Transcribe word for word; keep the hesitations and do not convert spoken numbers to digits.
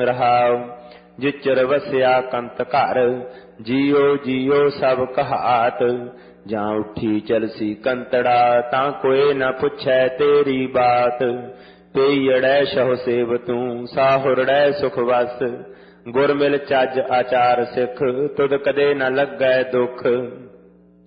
रहाओ। जिचर वसया कंत घर, जियो जियो सब कहात। जां उठी चलसी कंतड़ा, तां कोई न पुछै तेरी बात। पेईड़ै शहो सेव तू, साहुरड़ै सुख वस। गुर मिल चज आचार सिख, तुद कदे न लगै दुख।